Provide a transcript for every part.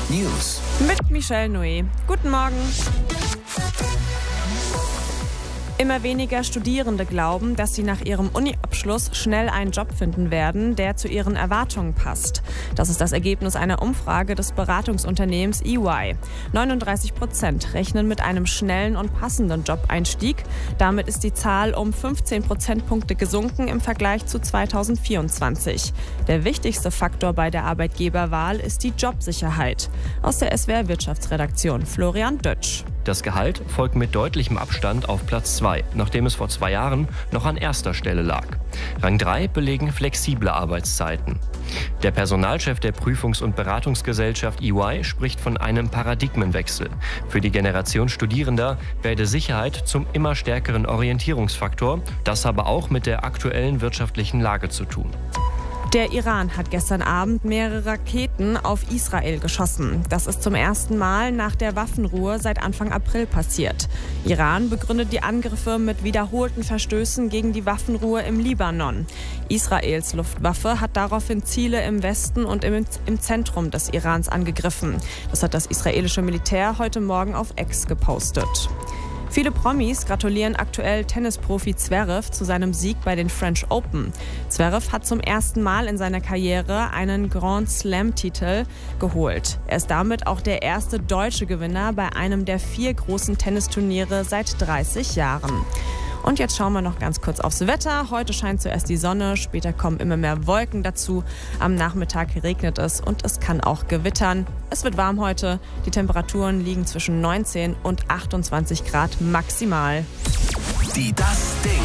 News mit Michelle Noé. Guten Morgen. Immer weniger Studierende glauben, dass sie nach ihrem Uni-Abschluss schnell einen Job finden werden, der zu ihren Erwartungen passt. Das ist das Ergebnis einer Umfrage des Beratungsunternehmens EY. 39% rechnen mit einem schnellen und passenden Jobeinstieg. Damit ist die Zahl um 15 Prozentpunkte gesunken im Vergleich zu 2024. Der wichtigste Faktor bei der Arbeitgeberwahl ist die Jobsicherheit. Aus der SWR-Wirtschaftsredaktion Florian Dötsch. Das Gehalt folgt mit deutlichem Abstand auf Platz 2, nachdem es vor 2 Jahren noch an erster Stelle lag. Rang 3 belegen flexible Arbeitszeiten. Der Personalchef der Prüfungs- und Beratungsgesellschaft EY spricht von einem Paradigmenwechsel. Für die Generation Studierender werde Sicherheit zum immer stärkeren Orientierungsfaktor. Das habe auch mit der aktuellen wirtschaftlichen Lage zu tun. Der Iran hat gestern Abend mehrere Raketen auf Israel geschossen. Das ist zum ersten Mal nach der Waffenruhe seit Anfang April passiert. Iran begründet die Angriffe mit wiederholten Verstößen gegen die Waffenruhe im Libanon. Israels Luftwaffe hat daraufhin Ziele im Westen und im Zentrum des Irans angegriffen. Das hat das israelische Militär heute Morgen auf X gepostet. Viele Promis gratulieren aktuell Tennisprofi Zverev zu seinem Sieg bei den French Open. Zverev hat zum ersten Mal in seiner Karriere einen Grand Slam-Titel geholt. Er ist damit auch der erste deutsche Gewinner bei einem der 4 großen Tennisturniere seit 30 Jahren. Und jetzt schauen wir noch ganz kurz aufs Wetter. Heute scheint zuerst die Sonne, später kommen immer mehr Wolken dazu. Am Nachmittag regnet es und es kann auch gewittern. Es wird warm heute. Die Temperaturen liegen zwischen 19 und 28 Grad maximal. Das Ding.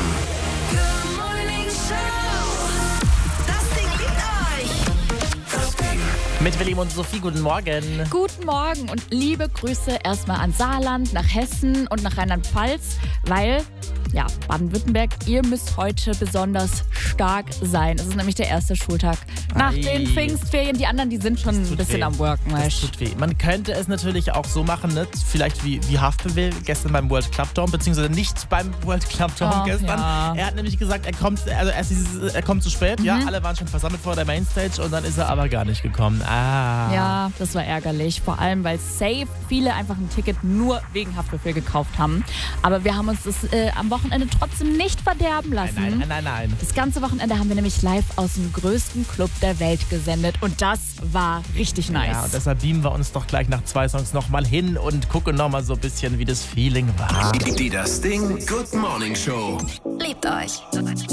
Mit Willi und Sophie, guten Morgen. Guten Morgen und liebe Grüße erstmal an Saarland, nach Hessen und nach Rheinland-Pfalz, weil, ja, Baden-Württemberg, ihr müsst heute besonders stark sein. Es ist nämlich der erste Schultag nach den Pfingstferien. Die anderen, die sind schon ein bisschen am Worken. Das tut weh. Man könnte es natürlich auch so machen, ne? Vielleicht wie Haftbefehl gestern beim World Club Dawn, beziehungsweise nicht beim World Club Dawn gestern. Ja. Er hat nämlich gesagt, er kommt zu spät. Ja, alle waren schon versammelt vor der Mainstage und dann ist er aber gar nicht gekommen. Ja, das war ärgerlich. Vor allem, weil safe viele einfach ein Ticket nur wegen Haftbefehl gekauft haben. Aber wir haben uns das am Wochenende trotzdem nicht verderben lassen. Nein. Das ganze Wochenende haben wir nämlich live aus dem größten Club der Welt gesendet. Und das war richtig nice. Ja, und deshalb beamen wir uns doch gleich nach 2 Songs nochmal hin und gucken nochmal so ein bisschen, wie das Feeling war. Das Ding Good Morning Show. Liebt euch.